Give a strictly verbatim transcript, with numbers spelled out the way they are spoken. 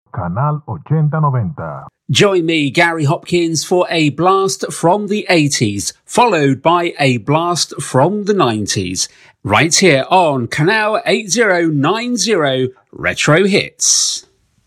Canal ochenta noventa. Join me, Gary Hopkins, for a blast from the eighties, followed by a blast from the nineties, right here on Canal eighty ninety Retro Hits.